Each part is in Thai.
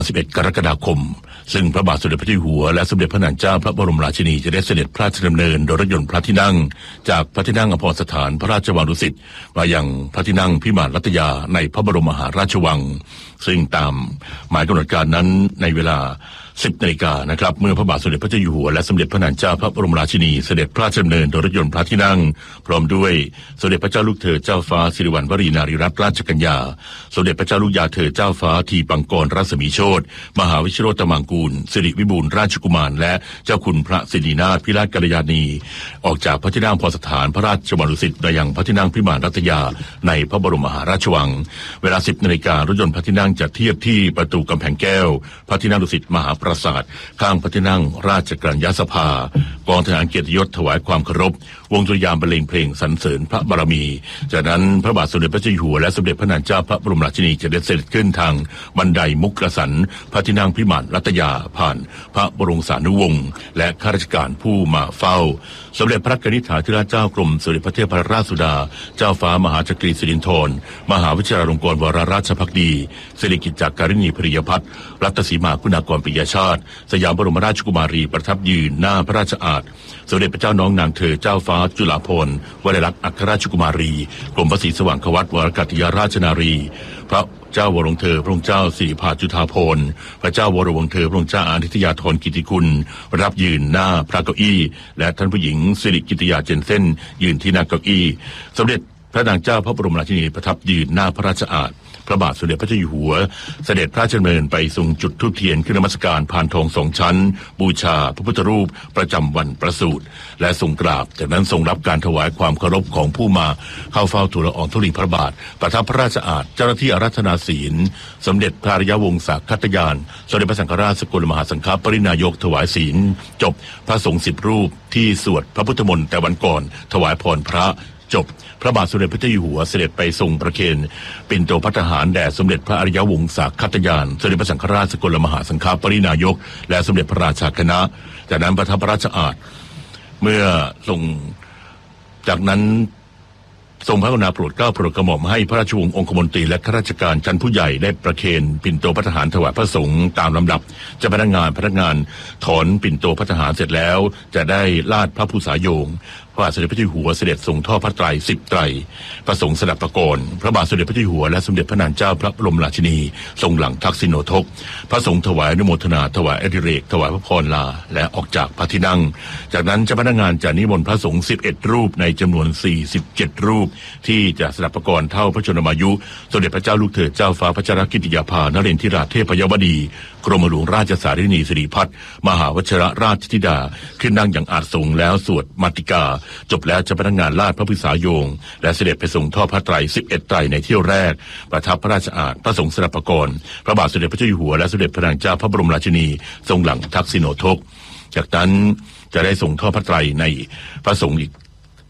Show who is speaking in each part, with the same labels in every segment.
Speaker 1: 11 กรกฎาคมซึ่งพระบาทสมเด็จพระเจ้าอยู่หัวและสมเด็จพระนางเจ้าพระบรมราชินีจะได้เสด็จพระราชดำเนินโดยรถยนต์พระที่นั่งจากพระที่นั่งอภรสถานพระราชวังดุสิตมายังพระที่นั่งพิมานรัตยาในพระบรมมหาราชวังซึ่งตามหมายกำหนดการนั้นในเวลา10 นาฬิกานะครับเมื่อพระบาทสมเด็จพระเจ้าอยู่หัวและสมเด็จพระนางเจ้าพระบรมราชินีเสด็จพระราชดำเนินโดยรถยนต์พระที่นั่งพร้อมด้วยสมเด็จพระเจ้าลูกเธอเจ้าฟ้าสิริวัณวรีนารีรัตนราชกัญญาสมเด็จพระเจ้าลูกยาเธอเจ้าฟ้าทีปังกรรัศมีโชติมหาวิชิโรตมังกูลสิริวิบูลย์ราชกุมารและเจ้าคุณพระสิรินาถพิราชกัลยาณีออกจากพระที่นั่งอภรสถานพระราชวังดุสิตไปยังพระที่นั่งพิมานรัตยาในพระบรมมหาราชวังเวลา10 นาฬิการถยนต์พระที่นั่งจะเทียบที่ประตูกำแพงแก้วพระที่นั่งดุสิตมหาปราสาทข้างพระที่นั่งราชกัญญาสภากองทหารเกียรติยศถวายความเคารพวงดุริยางค์บรรเลงเพลงสรรเสริญพระบารมีจากนั้นพระบาทสมเด็จพระเจ้าอยู่หัวและสมเด็จพระนางเจ้าพระบรมราชินีจะได้เสด็จขึ้นทางบันไดมุกกสันพระที่นั่งพิมานรัตยาผ่านพระบรมสานุวงศ์และข้าราชการผู้มาเฝ้าสมเด็จพระกนิษฐาธิราชเจ้ากรมสมเด็จพระเทพราชสุดาเจ้าฟ้ามหาจักรีสิรินธรมหาวิชิราลงกรณ์วรราชภักดีสิริกิติ์จักริณีภริยพัฒน์รัตนสีมาคุณากรปิยชาติสยามบรมราชกุมารีประทับยืนหน้าพระราชอาณสมเด็จพระเจ้าน้องนางเธอเจ้าฟ้าจุฬาภรณ์วลัยลักษณ์อัครราชกุมารีกรมพระศรีสว่างควัตวรกัตติยราชนารีพระเจ้าวรวงเธอพระองค์เจ้าสิริภาจุฑาภรณ์พระเจ้าวรวงเธอพระองค์เจ้าอาทิตยาธรกิติคุณรับยืนหน้าพระเก้าอี้และท่านผู้หญิงสิริกิติยาเจนเซ่นยืนที่หน้าเก้าอี้สมเด็จพระนางเจ้าพระบรมราชินีประทับยืนหน้าพระราชอาณพระบาทสมเด็จพระเจ้าอยู่หัวเสด็จพระราชดำเนินไปทรงจุดธูปเทียนขึ้นนมัสการพานทอง2 ชั้นบูชาพระพุทธรูปประจำวันประสูติและทรงกราบจากนั้นทรงรับการถวายความเคารพของผู้มาเข้าเฝ้าทูลละอองธุลีพระบาทประทับพระราชอาณเจ้าหน้าที่อาราธนาศีลสมเด็จพระอริยวงศาคัตยานสมเด็จพระสังฆราชสกลมหาสังฆปรินายกถวายศีลจบพระสงฆ์10 รูปที่สวดพระพุทธมนต์แต่วันก่อนถวายพรพระจบพระบาทสมเด็จพระเจ้าอยู่หัวเสด็จไปทรงประเคนปิ่นโตภัตตาหารแด่สมเด็จพระอริยวงศาคัตยานสมเด็จพระสังฆราชสกลมหาสังฆปรินายกและสมเด็จพระราชาคณะจากนั้นประทับพระราชอาณเมื่อทรงจากนั้นทรงพระกรุณาโปรดเกล้าโปรดกระหม่อมให้พระราชวงศ์องคมนตรีและข้าราชการชั้นผู้ใหญ่ได้ประเคนปิ่นโตภัตตาหารถวายพระสงฆ์ตามลำดับเจ้าพนักงานถอนปิ่นโตภัตตาหารเสร็จแล้วจะได้ลาดพระภูษาโยงพระบาทสมเด็จพระเจ้าอยู่หัวเสด็จทรงทอดพระไตร10 ไตรพระสงฆ์สดับประกรณ์พระบาทสมเด็จพระเจ้าอยู่หัวและสมเด็จพระนางเจ้าพระบรมราชินีทรงหลังทักษิโณทกพระสงฆ์ถวายอนุโมทนาถวายอดิเรกถวายพระพรลาและออกจากพระที่นั่งจากนั้นเจ้าพนักงานจะนิมนต์พระสงฆ์11 รูปในจำนวน47 รูปที่จะสดับประกรณ์เท่าพระชนมายุสมเด็จพระเจ้าลูกเธอเจ้าฟ้าพัชรกิติยาภานเรนทิราเทพยวดีกรมหลวงราชสารินีสิริพัฒน์มหาวชิรราชธิดาขึ้นนั่งอย่างอาจสงฆ์แล้วสวดมาติกาจบแล้วเจ้าพนักงานลาดพระภูษาโยงและเสด็จไปทรงทอดพระไตร11 ไตรในเที่ยวแรกประทับพระราชอาณพระสงฆ์สดับประกรณ์พระบาทสมเด็จพระเจ้าอยู่หัวและสมเด็จพระนางเจ้าพระบรมราชินีทรงหลังทักษิโณทกจากนั้นจะได้ทรงทอดพระไตรในพระสงฆ์อีก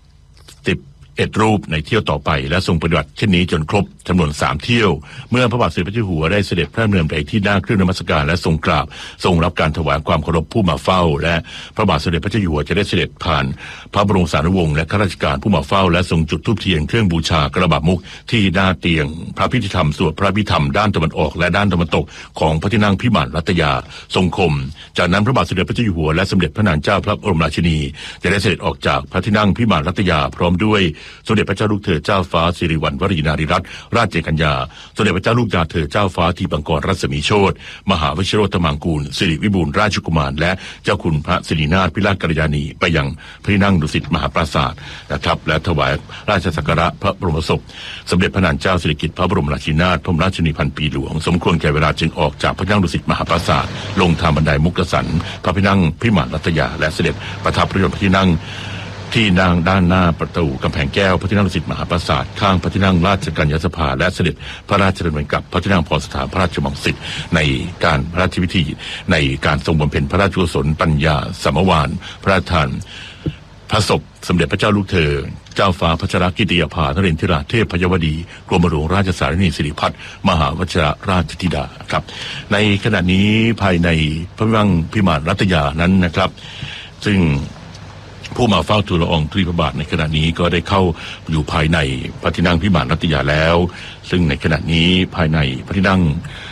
Speaker 1: 11 รูปในเที่ยวต่อไปและทรงปฏิบัติเช่นนี้จนครบจำนวน3 เที่ยวเมื่อพระบาทสมเด็จพระเจ้าอยู่หัวได้เสด็จพระดำเนินไปที่หน้าเครื่องนมัสการและทรงกราบทรงรับการถวายความเคารพผู้มาเฝ้าและพระบาทสมเด็จพระเจ้าอยู่หัวจะได้เสด็จผ่านพระบรมสานุวงศ์และข้าราชการผู้มาเฝ้าและทรงจุดธูปเทียนเครื่องบูชากระบาดมุกที่หน้าเตียงพระพิธีธรรมสวดพระพิธรรมด้านตะวันออกและด้านตะวันตกของพระที่นั่งพิมานรัตยาทรงคมจากนั้นพระบาทสมเด็จพระเจ้าอยู่หัวและสมเด็จพระนางเจ้าพระบรมราชินีจะได้เสด็จออกจากพระที่นั่งพิมานรัตยาพร้อมด้วยสมเด็จพระเจ้าลูกเธอเจ้าฟ้าสิริวัณวรีนารีรัตนราชกัญญาสมเด็จพระเจ้าลูกยาเธอเจ้าฟ้าทีปังกรรัศมีโชติมหาวิชิโรตมังกูลสิริวิบูลย์ราชกุมารและเจ้าคุณพระสิรินาถพิราชกัลยาณีไปยังพระที่นั่งดุสิตมหาปราสาทนะครับและถวายราชสักการะพระบรมศพสมเด็จพระนางเจ้าสิริกิติ์พระบรมราชินีนาถพระราชนีพันปีหลวงสมควรแก่เวลาจึงออกจากพระที่นั่งดุสิตมหาปราสาทลงทางบันไดมุกสันพระที่นั่งพิมานรัตยาและเสด็จประทับพระที่นั่งที่นั่งด้านหน้าประตูกำแพงแก้วพระที่นั่งดุสิตมหาปราสาทข้างพระที่นั่งราชกัญญาสภาและเสด็จพระราชดำเนินกลับพระที่นั่งอภรสถานพระราชวังดุสิตในการพระราชพิธีในการทรงบำเพ็ญพระราชกุศลปัญญาสมวานพระราชทานพระศพสมเด็จพระเจ้าลูกเธอเจ้าฟ้าพัชรกิติยาภานเรนทิราเทพยวดีกรมหลวงราชสารินีสิริพัฒน์มหาวชิรราชธิดาครับในขณะนี้ภายในพระที่นั่งพิมานรัตยานั้นนะครับซึ่งผู้มาเฝ้าทูลละอองธุลีพระบาทในขณะนี้ก็ได้เข้าอยู่ภายในพระที่นั่งพิมานรัตยาแล้วซึ่งในขณะนี้ภายในพระที่นั่ง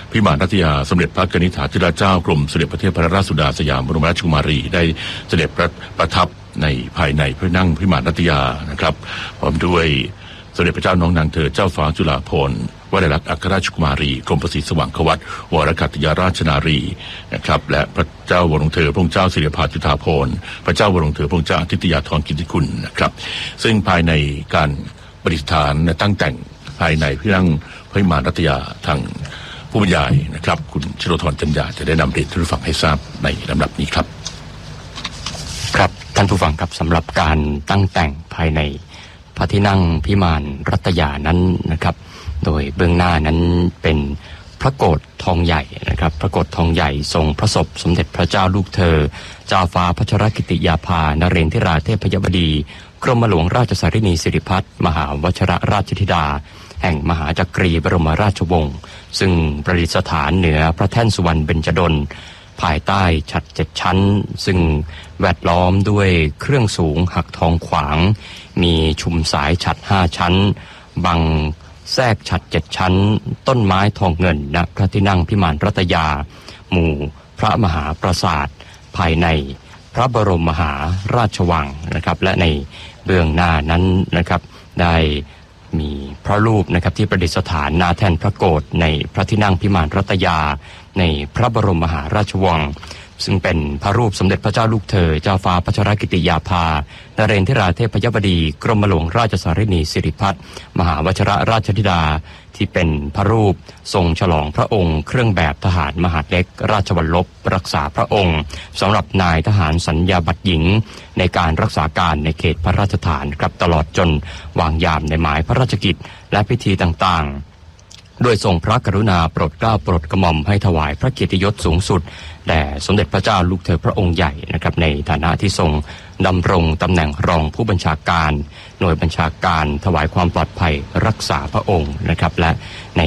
Speaker 1: พิมานรัตยาสมเด็จพระกนิษฐาธิราชเจ้ากรมสมเด็จพระเทพรัตนราชสุดาสยามบรมราชกุมารีได้เสด็จประทับในภายในพระนั่งพิมานรัตยานะครับพร้อมด้วยสมเด็จพระเจ้าน้องนางเธอเจ้าฟ้าจุฬาภรณ์วลัยลักษณ์อัครราชกุมารีกรมประสิทธิ์สว่างควัตวรกัตยาราชนารีนะครับและพระเจ้าวรวงเธอพระองค์เจ้าสิริภาจุฑาภรณ์พระเจ้าวรวงเธอพระองค์เจ้าอทิตยาธรกิติคุณนะครับซึ่งภายในการประดิษฐานตั้งแต่งภายในพระนั่งพิมานรัตยาทางผู้บรรยายนะครับคุณชโลธรจันยาจะได้นำเรียนท่านผู้ฟังให้ทราบในลำดับนี้ครับ
Speaker 2: ครับท่านผู้ฟังครับสำหรับการตั้งแต่งภายในพระที่นั่งพิมานรัตยานั้นนะครับโดยเบื้องหน้านั้นเป็นพระโกฐทองใหญ่นะครับพระโกฐทองใหญ่ทรงพระศพสมเด็จพระเจ้าลูกเธอเจ้าฟ้าพัชรกิติยาภานเรนทิราเทพยบดีกรมหลวงราชสารินีสิริพัฒน์มหาวชิรราชธิดาแห่งมหาจักรีบรมราชวงศ์ซึ่งประดิษฐานเหนือพระแท่นสุวรรณเบญจดลภายใต้ฉัตร7 ชั้นซึ่งแวดล้อมด้วยเครื่องสูงหักทองขวางมีชุมสายฉัตร5 ชั้นบังแทรกฉัตร7 ชั้นต้นไม้ทองเงินณพระที่นั่งพิมานรัตยาหมู่พระมหาปราสาทภายในพระบรมมหาราชวังนะครับและในเบื้องหน้านั้นนะครับได้มีพระรูปนะครับที่ประดิษฐานหน้าแท่นพระโกฐในพระที่นั่งพิมานรัตยาในพระบรมมหาราชวังซึ่งเป็นพระรูปสมเด็จพระเจ้าลูกเธอเจ้าฟ้าพัชรกิติยาภานเรนทิราเทพยบดีกรมหลวงราชสารินีสิริพัฒน์มหาวชิรราชธิดาที่เป็นพระรูปทรงฉลองพระองค์เครื่องแบบทหารมหาดเล็กราชวัลลบรักษาพระองค์สำหรับนายทหารสัญญาบัตรหญิงในการรักษาการในเขตพระราชฐานครับตลอดจนวางยามในหมายพระราชกิจและพิธีต่างๆโดยทรงพระกรุณาโปรดเกล้าโปรดกระหม่อมให้ถวายพระเกียรติยศสูงสุดแด่สมเด็จพระเจ้าลูกเธอพระองค์ใหญ่นะครับในฐานะที่ทรงดำรงตำแหน่งรองผู้บัญชาการหน่วยบัญชาการถวายความปลอดภัยรักษาพระองค์นะครับและใน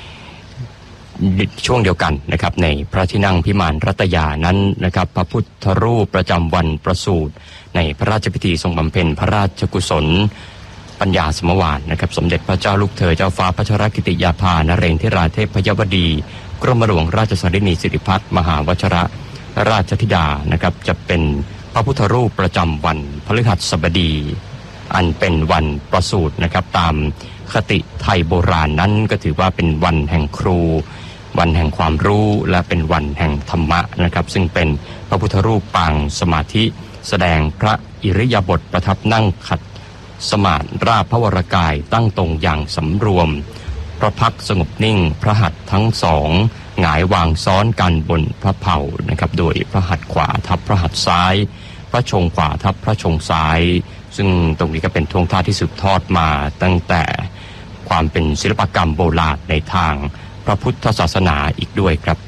Speaker 2: ช่วงเดียวกันนะครับในพระที่นั่งพิมานรัตยานั้นนะครับพระพุทธรูปประจำวันประสูติในพระราชพิธีทรงบำเพ็ญพระราชกุศลปัญญาสมวานนะครับสมเด็จพระเจ้าลูกเธอเจ้าฟ้าพัชรกิติยาภานเรนทิราเทพยบดีกรมหลวงราชสารินีสิริพัฒน์มหาวชิรราชธิดานะครับจะเป็นพระพุทธรูปประจำวันพฤหัสบดีอันเป็นวันประสูตินะครับตามคติไทยโบราณนั้นก็ถือว่าเป็นวันแห่งครูวันแห่งความรู้และเป็นวันแห่งธรรมะนะครับซึ่งเป็นพระพุทธรูปปางสมาธิแสดงพระอิริยาบถประทับนั่งขัดสมาธิราบพระวรกายตั้งตรงอย่างสำรวมพระพักสงบนิ่งพระหัตถ์ทั้งสองหงายวางซ้อนกันบนพระเผ่านะครับโดยพระหัตถ์ขวาทับพระหัตถ์ซ้ายพระชงขวาทับพระชงซ้ายซึ่งตรงนี้ก็เป็นท่วงท่าที่สืบทอดมาตั้งแต่ความเป็นศิลปกรรมโบราณในทางพระพุทธศาสนาอีกด้วยครับ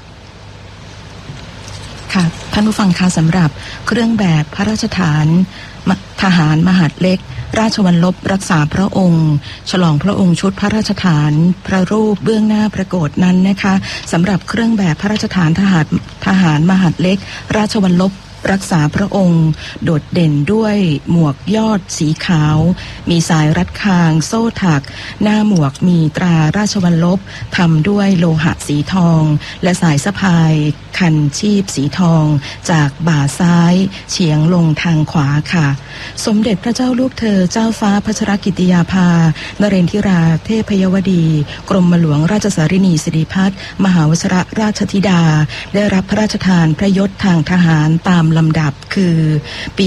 Speaker 3: ค่ะท่านผู้ฟังคะสำหรับเครื่องแบบพระราชทานทหารมหาดเล็กราชวัลลบรักษาพระองค์ฉลองพระองค์ชุดพระราชทานพระรูปเบื้องหน้าพระโกฐนั้นนะคะสำหรับเครื่องแบบพระราชทานทหารมหาดเล็กราชวัลลบรักษาพระองค์โดดเด่นด้วยหมวกยอดสีขาวมีสายรัดคางโซ่ถักหน้าหมวกมีตราราชวัลลบทำด้วยโลหะสีทองและสายสะพายคันชีพสีทองจากบ่าซ้ายเฉียงลงทางขวาค่ะสมเด็จพระเจ้าลูกเธอเจ้าฟ้าพัชรกิติยาภานเรนทิราเทพยวดีกรมหลวงราชสารินีสิริพัฒน์มหาวชิรราชธิดาได้รับพระราชทานพระยศทางทหารตามลำดับคือปี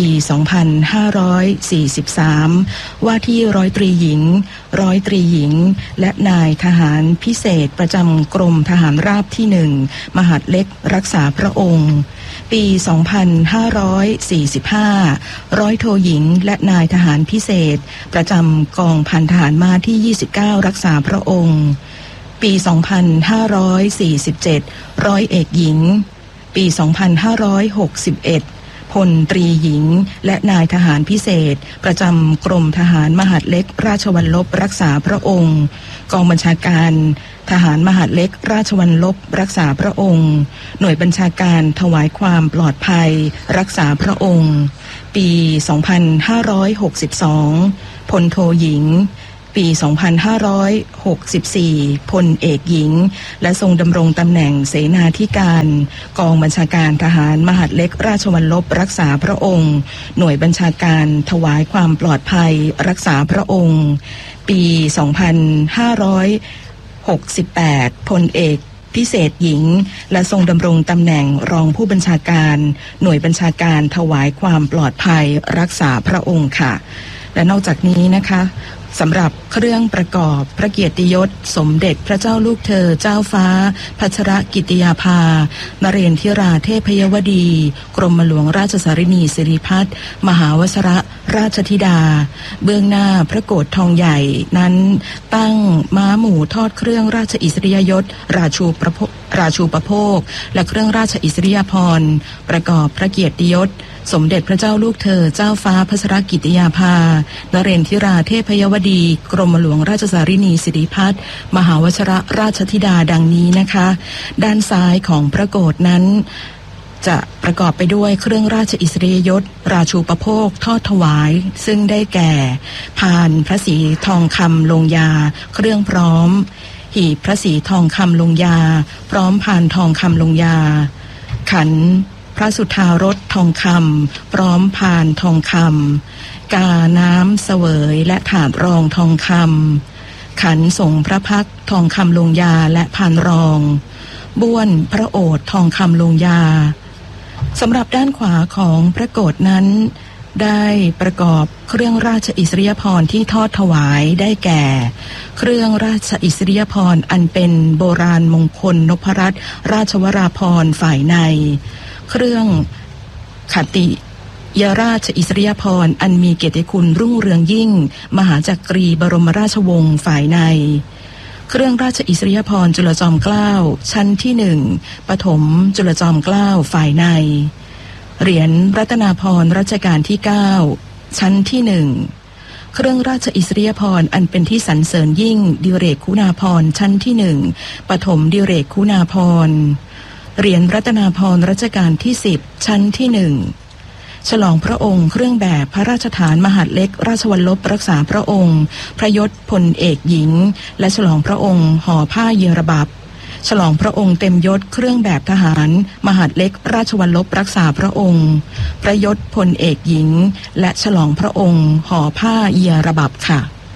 Speaker 3: 2543 ว่าที่ร้อยตรีหญิงและนายทหารพิเศษประจำกรมทหารราบที่ 1 มหาดเล็กรักษาพระองค์ปี 2545 ร้อยโทหญิงและนายทหารพิเศษประจำกองพันทหารม้าที่ 29 รักษาพระองค์ปี 2547 ร้อยเอกหญิงปี 2561 พลตรีหญิงและนายทหารพิเศษประจำกรมทหารมหาดเล็กราชวัลลบรักษาพระองค์กองบัญชาการทหารมหาดเล็กราชวัลลบรักษาพระองค์หน่วยบัญชาการถวายความปลอดภัยรักษาพระองค์ปี 2562 พลโทหญิงปี 2564 พลเอกหญิงและทรงดำรงตำแหน่งเสนาธิการกองบัญชาการทหารมหาดเล็กราชวัลลบรักษาพระองค์หน่วยบัญชาการถวายความปลอดภัยรักษาพระองค์ปี 2568 พลเอกพิเศษหญิงและทรงดำรงตำแหน่งรองผู้บัญชาการหน่วยบัญชาการถวายความปลอดภัยรักษาพระองค์ค่ะและนอกจากนี้นะคะสำหรับเครื่องประกอบพระเกียรติยศสมเด็จพระเจ้าลูกเธอเจ้าฟ้าพัชรกิติยาภานเรนทิราเทพยวดีกรมหลวงราชสารินีสิริพัฒน์มหาวชรราชธิดาเบื้องหน้าพระโกฐทองใหญ่นั้นตั้งม้าหมู่ทอดเครื่องราชอิสริยยศราชูปโภคและเครื่องราชอิสริยาภรณ์ประกอบพระเกียรติยศสมเด็จพระเจ้าลูกเธอเจ้าฟ้าพัชรกิติยาภานเรนทิราเทพยวดีกรมหลวงราชสารินีสิริพัฒน์มหาวชรราชธิดาดังนี้นะคะด้านซ้ายของพระโกฐนั้นจะประกอบไปด้วยเครื่องราชอิสริยยศราชูปโภคทอดถวายซึ่งได้แก่พานพระศรีทองคำลงยาเครื่องพร้อมหีบพระศรีทองคำลงยาพร้อมพานทองคำลงยาขันพระสุทธารสทองคำพร้อมพานทองคำกาน้ำเสวยและถาดรองทองคำขันสงพระพักทองคำลงยาและพานรองบ้วนพระโอษฐ์ทองคำลงยาสำหรับด้านขวาของพระโกฐนั้นได้ประกอบเครื่องราชอิสริยาภรณ์ที่ทอดถวายได้แก่เครื่องราชอิสริยาภรณ์อันเป็นโบราณมงคลนพรัตน์ราชวราภรณ์ฝ่ายในเครื่องขติยราชอิสริยาภรณ์อันมีเกียรติคุณรุ่งเรืองยิ่งมหาจักรีบรมราชวงศ์ฝ่ายในเครื่องราชอิสริยาภรณ์จุลจอมเกล้าชั้นที่1ปฐมจุลจอมเกล้าฝ่ายในเหรียญรัตนาภรณ์รัชกาลที่9ชั้นที่1เครื่องราชอิสริยาภรณ์อันเป็นที่สรรเสริญยิ่งดิเรกคุณาภรณ์ชั้นที่1ปฐมดิเรกคุณาภรณ์เหรียญรัตนาภรณ์รัชกาลที่10ชั้นที่1ฉลองพระองค์เครื่องแบบพระราชฐานมหาดเล็กราชวัลลบรักษาพระองค์พระยศพลเอกหญิงและฉลองพระองค์ห่อผ้าเยรบับฉลองพระองค์เต็มยศเครื่องแบบทหารมหาดเล็กราชวัลลบรักษาพระองค์พระยศพลเอกหญิงและฉลองพระองค์ห่อผ้าเยรบับค่ะ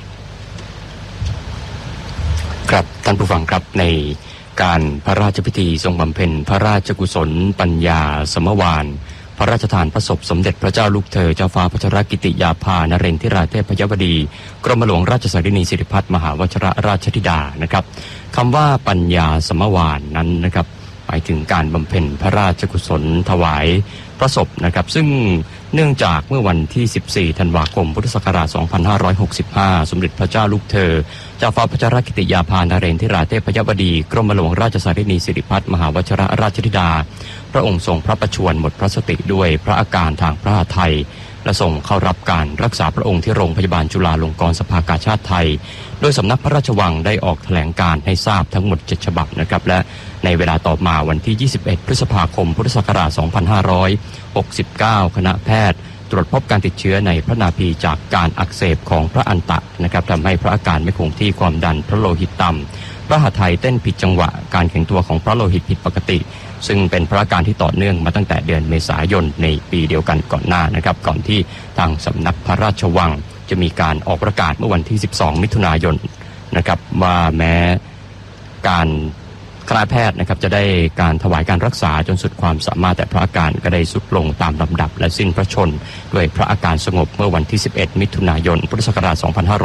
Speaker 2: ครับท่านผู้ฟังครับในการพระราชพิธีทรงบำเพ็ญพระราชกุศลปัญญาสมวานพระราชทานพระศพสมเด็จพระเจ้าลูกเธอเจ้าฟ้าพัชรกิติยาภานเรนทิราเทพยวดีกรมหลวงราชสารินีสิริพัฒน์มหาวชรราชธิดานะครับคำว่าปัญญาสมวานนั้นนะครับหมายถึงการบำเพ็ญพระราชกุศลถวายพระศพนะครับซึ่งเนื่องจากเมื่อวันที่14ธันวาคมพุทธศักราช2565สมเด็จพระเจ้าลูกเธอเจ้าฟ้าพัชรกิติยาภานเรนทิราเทพยวดีกรมหลวงราชสารินีสิริพัฒน์มหาวชรราชธิดาพระองค์ทรงพระประชวรหมดพระสติด้วยพระอาการทางพระหฤทัยและทรงเข้ารับการรักษาพระองค์ที่โรงพยาบาลจุฬาลงกรณ์สภากาชาดไทยโดยสำนักพระราชวังได้ออกแถลงการให้ทราบทั้งหมด7ฉบับนะครับและในเวลาต่อมาวันที่21พฤษภาคมพุทธศักราช2569คณะแพทย์ตรวจพบการติดเชื้อในพระนาภีจากการอักเสบของพระอันตะนะครับทำให้พระอาการไม่คงที่ความดันพระโลหิตต่ำพระหฤทัยเต้นผิดจังหวะการแข็งตัวของพระโลหิตผิดปกติซึ่งเป็นพระอาการที่ต่อเนื่องมาตั้งแต่เดือนเมษายนในปีเดียวกันก่อนหน้านะครับก่อนที่ทางสำนักพระราชวังจะมีการออกประกาศเมื่อวันที่12มิถุนายนนะครับว่าแม้การคณะแพทย์นะครับจะได้การถวายการรักษาจนสุดความสามารถแต่พระอาการก็ได้ทรุดลงตามลำดับและสิ้นพระชนม์ด้วยพระอาการสงบเมื่อวันที่11มิถุนายนพุทธศักราช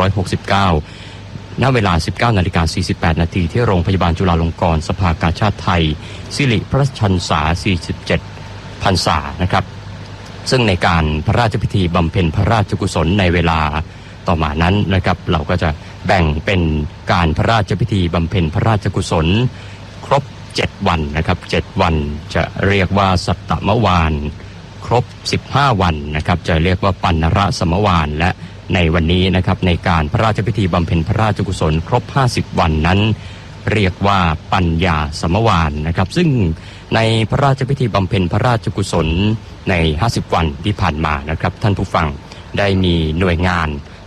Speaker 2: 2569ณเวลา 19:48 นาทีที่โรงพยาบาลจุฬาลงกรณ์สภากาชาดไทยสิริพระชนษา47พรรษานะครับซึ่งในการพระราชพิธีบำเพ็ญพระราชกุศลในเวลาต่อมานั้นนะครับเราก็จะแบ่งเป็นการพระราชพิธีบำเพ็ญพระราชกุศลครบ7วันนะครับ7วันจะเรียกว่าสัตตมวานครบ15วันนะครับจะเรียกว่าปัณณรสมวานและในวันนี้นะครับในการพระราชพิธีบำเพ็ญพระราชกุศลครบ50วันนั้นเรียกว่าปัญญาสมวานนะครับซึ่งในพระราชพิธีบำเพ็ญพระราชกุศลใน50วันที่ผ่านมานะครับท่านผู้ฟังได้มีหน่วยงาน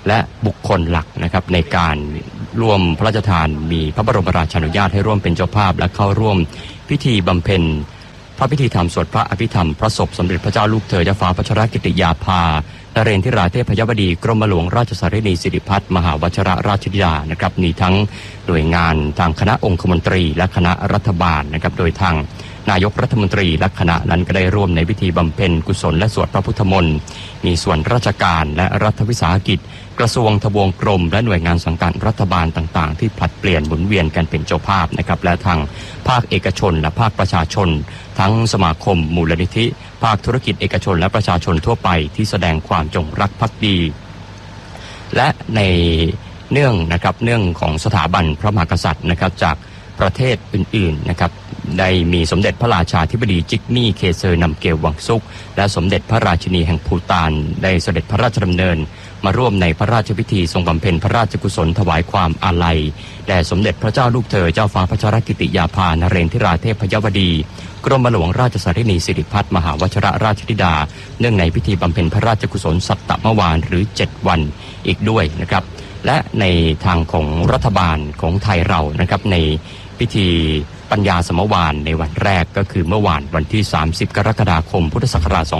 Speaker 2: และบุคคลหลักนะครับในการร่วมพระราชทานมีพระบรมราชานุญาตให้ร่วมเป็นเจ้าภาพและเข้าร่วมพิธีบำเพ็ญพระพิธีธรรมสวดพระอภิธรรมพระศพสมเด็จพระเจ้าลูกเธอเจ้าฟ้าพัชรกิติยาภานเรนทิราเทพยบดีกรมหลวงราชสารินีสิริพัฒน์มหาวชิรราชธิดานะครับมีทั้งหน่วยงานทางคณะองคมนตรีและคณะรัฐบาลนะครับโดยทางนายกรัฐมนตรีและคณะนั้นก็ได้ร่วมในพิธีบำเพ็ญกุศลและสวดพระพุทธมนต์มีส่วนราชการและรัฐวิสาหกิจกระทรวงทบวงกรมและหน่วยงานสังกัดรัฐบาลต่างๆที่ผลัดเปลี่ยนหมุนเวียนกันเป็นเจ้าภาพนะครับและทางภาคเอกชนและภาคประชาชนทั้งสมาคมมูลนิธิภาคธุรกิจเอกชนและประชาชนทั่วไปที่แสดงความจงรักภักดีและในเนื่องของสถาบันพระมหากษัตริย์นะครับจากประเทศอื่นๆนะครับได้มีสมเด็จพระราชาธิบดีจิกมี่เคเซอร์นำเกลวังซุกและสมเด็จพระราชินีแห่งภูฏานได้เสด็จพระราชดำเนินมาร่วมในพระราชพิธีทรงบำเพ็ญพระราชกุศลถวายความอาลัยแด่สมเด็จพระเจ้าลูกเธอเจ้าฟ้าพัชรกิติยาภานเรนทิราเทพยวดีกรมหลวงราชสารินีสิริพัฒน์มหาวชิรราชธิดาเนื่องในพิธีบำเพ็ญพระราชกุศลสัตตมวานหรือ7วันอีกด้วยนะครับและในทางของรัฐบาลของไทยเรานะครับในพิธีปัญญาสมวานในวันแรกก็คือเมื่อวานวันที่30กรกฎาคมพุทธศักราช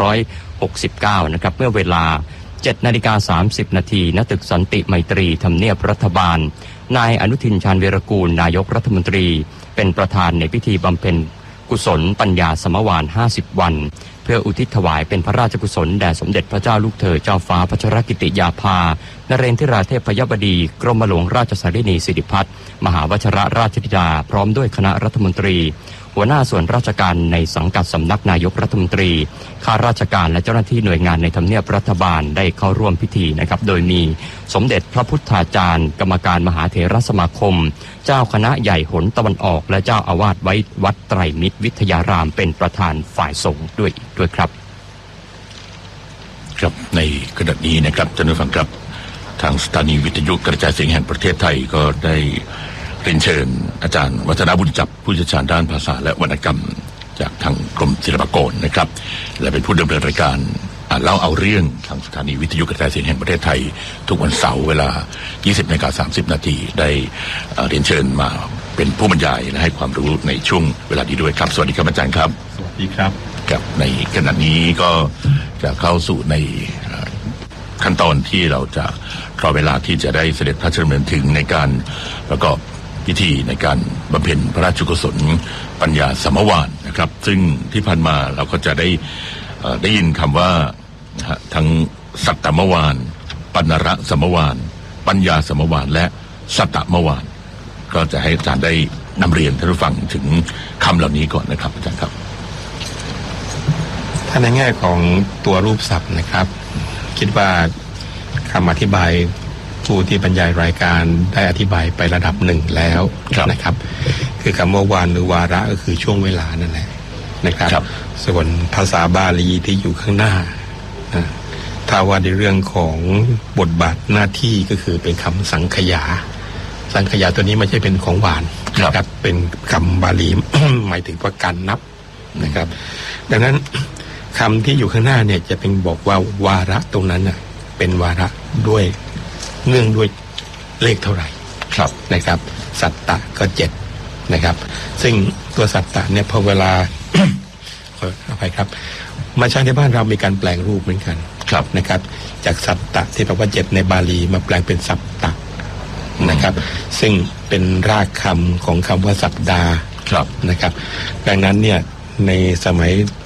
Speaker 2: 2569นะครับเมื่อเวลา 7:30 นาทีณตึกสันติไมตรีทำเนียบรัฐบาลนายอนุทินชาญวีรกูลนายกรัฐมนตรีเป็นประธานในพิธีบำเพ็ญกุศลปัญญาสมวาน50วันเพื่ออุทิศถวายเป็นพระราชกุศลแด่สมเด็จพระเจ้าลูกเธอเจ้าฟ้าพัชรกิติยาภานเรนทิราเทพยบดีกรมหลวงราชสารินีสิริพัฒน์มหาวชิรราชธิดาพร้อมด้วยคณะรัฐมนตรีหัวหน้าส่วนราชการในสังกัดสำนักนายกรัฐมนตรีข้าราชการและเจ้าหน้าที่หน่วยงานในทำเนียบรัฐบาลได้เข้าร่วมพิธีนะครับโดยมีสมเด็จพระพุทธาจารย์กรรมการมหาเถรสมาคมเจ้าคณะใหญ่หนตะวันออกและเจ้าอาวาสวัดไตรมิตรวิทยารามเป็นประธานฝ่ายสงฆ์ด้วยครับ
Speaker 1: ครับในขณะนี้นะครับท่านผู้ฟังครับทางสถานีวิทยุกระจายเสียงแห่งประเทศไทยก็ได้เรียนเชิญอาจารย์วัฒนาบุญจับผู้เชี่ยวชาญด้านภาษาและวรรณกรรมจากทางกรมศิลปากรนะครับและเป็นผู้ดำเนินรายการเล่าเอาเรื่องทางสถานีวิทยุกระจายเสียงแห่งประเทศไทยทุกวันเสาร์เวลา 20:30 นาทีได้เรียนเชิญมาเป็นผู้บรรยายและให้ความรู้ในช่วงเวลานี้ด้วยครับสวัสดีครับอาจารย์ครับ
Speaker 4: สวัสดีครับ
Speaker 1: กับในขณะนี้ก็จะเข้าสู่ในขั้นตอนที่เราจะรอเวลาที่จะได้เสด็จพระราชดำเนินถึงในการประกอบพิธีในการบำเพ็ญพระราชกุศลปัญญาสมวานนะครับซึ่งที่ผ่านมาเราก็จะได้ยินคำว่าทั้งสัตตมวานปัณระสมวานปัญญาสมวานและสัตตมวานก็จะให้อาจารย์ได้นำเรียนท่านผู้ฟังถึงคำเหล่านี้ก่อนนะครับอาจารย์ครับ
Speaker 4: ถ้าในแง่ของตัวรูปศัพท์นะครับคิดว่าคำอธิบายผู้ที่บรรยายรายการได้อธิบายไประดับหนึ่งแล้วนะครับคือคำว่าวานหรือวาระก็คือช่วงเวลานั่นแหละนะครับส่วนภาษาบาลีที่อยู่ข้างหน้าถ้าว่าในเรื่องของบทบาทหน้าที่ก็คือเป็นคำสังขยาตัวนี้ไม่ใช่เป็นของหวานนะครับเป็นคำบาลี หมายถึงว่าการนับนะครับดังนั้นคำที่อยู่ข้างหน้าเนี่ยจะเป็นบอกว่าวาระตรงนั้นน่ะเป็นวาระด้วยเนื่องด้วยเลขเท่าไหร่นะครับสัตตะก็7นะครับซึ่งตัวสัตตะเนี่ยพอเวลา ขออภัยครับมาใช้ในบ้านเรามีการแปลงรูปเหมือนกันนะครับจากสัตตะที่แปลว่า7ในบาลีมาแปลงเป็นสัปตะนะครับซึ่งเป็นรากคำของคำว่าสัปดาห์นะครับดังนั้นเนี่ยในสมัย